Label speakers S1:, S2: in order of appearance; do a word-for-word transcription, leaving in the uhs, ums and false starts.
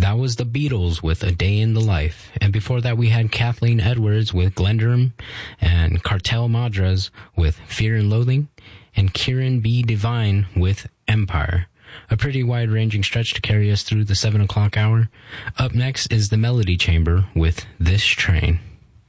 S1: That was the Beatles with A Day in the Life. And before that, we had Kathleen Edwards with Glendarum, and Cartel Madras with Fear and Loathing, and Kieran B. Devine with Empire. A pretty wide-ranging stretch to carry us through the seven o'clock hour. Up next is the Melody Chamber with This Train.